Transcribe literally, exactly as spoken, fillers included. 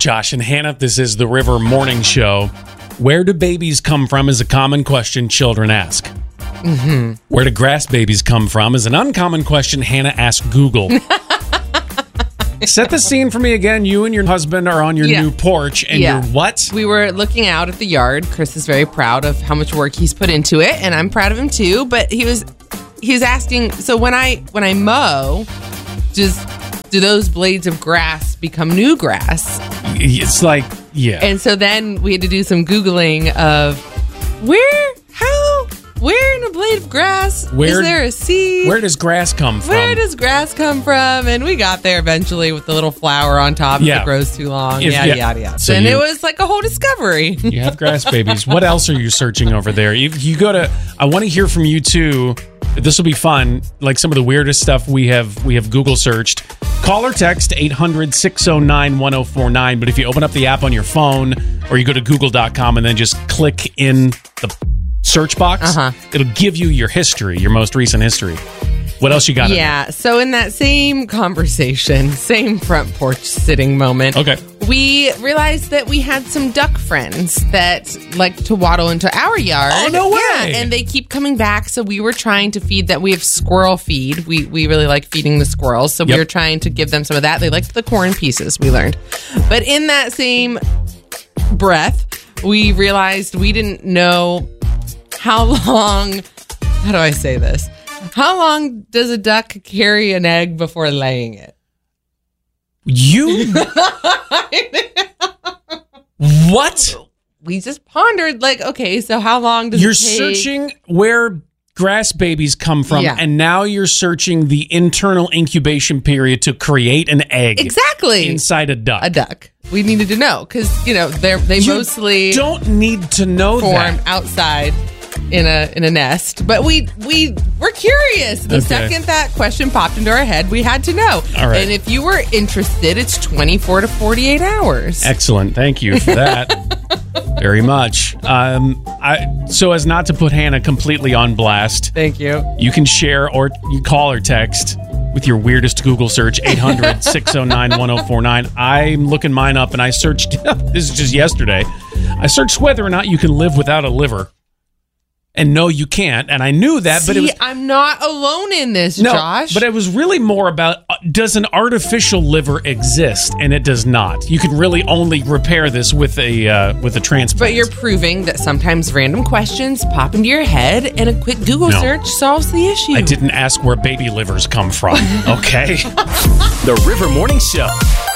Josh and Hannah. This is the River Morning Show. Where do babies come from is a common question children ask. Mm-hmm. Where do grass babies come from is an uncommon question Hannah asked Google. Set the scene for me again. You and your husband are on your yeah. new porch, and yeah. you're what? We were looking out at the yard. Chris is very proud of how much work he's put into it, and I'm proud of him too. But he was he was asking, so when I when I mow, just do those blades of grass become new grass? It's like, yeah. And so then we had to do some Googling of where, how, where in a blade of grass where, is there a seed? Where does grass come from? Where does grass come from? And we got there eventually with the little flower on top yeah. if it grows too long. If, yada, yeah. yada, yada. So and you, it was like a whole discovery. You have grass babies. What else are you searching over there? If you go to, I want to hear from you too. This will be fun. Like some of the weirdest stuff we have we have Google searched. Call or text eight hundred, six oh nine, one oh four nine. But if you open up the app on your phone or you go to google dot com and then just click in the search box, uh-huh. it'll give you your history, your most recent history. What else you got? Yeah. So in that same conversation, same front porch sitting moment, okay, we realized that we had some duck friends that like to waddle into our yard. Oh, no way. Yeah, and they keep coming back. So we were trying to feed that. We have squirrel feed. We we really like feeding the squirrels. So yep. we were trying to give them some of that. They liked the corn pieces, we learned. But in that same breath, we realized we didn't know how long, how do I say this? How long does a duck carry an egg before laying it? You? What? We just pondered, like, okay, so how long does You're it take? searching where grass babies come from, Yeah. and now you're searching the internal incubation period to create an egg. Exactly. Inside a duck. A duck. We needed to know, because, you know, they're, they you mostly don't need to know form that. outside in a in a nest. But we we were curious. The Okay. second that question popped into our head, we had to know. All right. And if you were interested, it's twenty-four to forty-eight hours. Excellent. Thank you for that. Very much. Um, I, so as not to put Hannah completely on blast, Thank you. you can share or you call or text with your weirdest Google search, eight hundred, six oh nine, one oh four nine. I'm looking mine up, and I searched, this is just yesterday, I searched whether or not you can live without a liver. And no, you can't. And I knew that, See, but it was... I'm not alone in this, No, Josh. but it was really more about, uh, does an artificial liver exist? And it does not. You can really only repair this with a uh, with a transplant. But you're proving that sometimes random questions pop into your head, and a quick Google No. search solves the issue. I didn't ask where baby livers come from, okay? The River Morning Show.